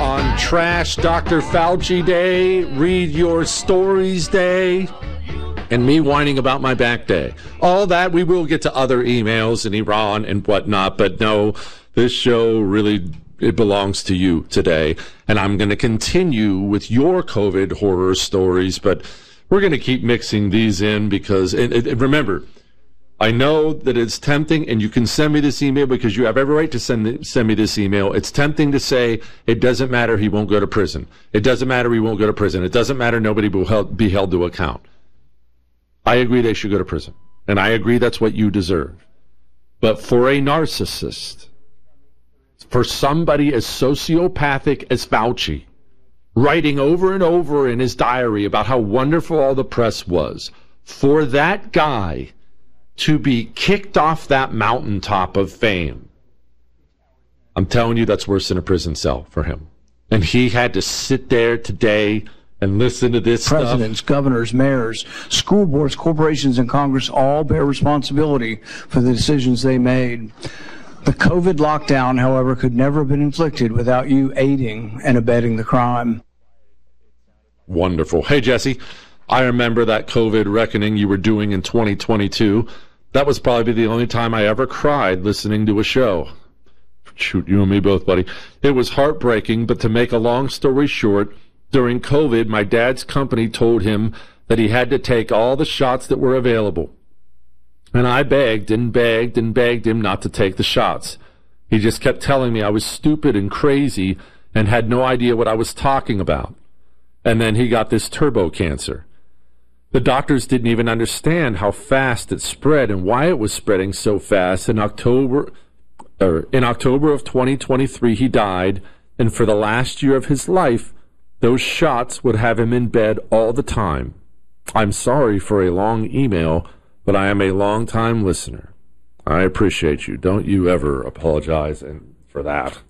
on Trash Dr. Fauci Day, Read Your Stories Day, and me whining about my back day. All that, we will get to other emails in Iran and whatnot, but no, this show really, it belongs to you today. And I'm going to continue with your COVID horror stories, but we're going to keep mixing these in because, and remember, I know that it's tempting, and you can send me this email because you have every right to send me this email. It's tempting to say, it doesn't matter, he won't go to prison. It doesn't matter, he won't go to prison. It doesn't matter, nobody will be held to account. I agree they should go to prison, and I agree that's what you deserve. But for a narcissist, for somebody as sociopathic as Fauci, writing over and over in his diary about how wonderful all the press was, for that guy to be kicked off that mountaintop of fame, I'm telling you, that's worse than a prison cell for him. And he had to sit there today and listen to this Presidents, governors, mayors, school boards, corporations, and Congress all bear responsibility for the decisions they made. The COVID lockdown, however, could never have been inflicted without you aiding and abetting the crime. Wonderful. Hey, Jesse, I remember that COVID reckoning you were doing in 2022. That was probably the only time I ever cried listening to a show. Shoot, you and me both, buddy. It was heartbreaking, but to make a long story short, during COVID, my dad's company told him that he had to take all the shots that were available. And I begged and begged and begged him not to take the shots. He just kept telling me I was stupid and crazy and had no idea what I was talking about. And then he got this turbo cancer. The doctors didn't even understand how fast it spread and why it was spreading so fast. In October of 2023, he died, and for the last year of his life, those shots would have him in bed all the time. I'm sorry for a long email, but I am a long-time listener. I appreciate you. Don't you ever apologize for that.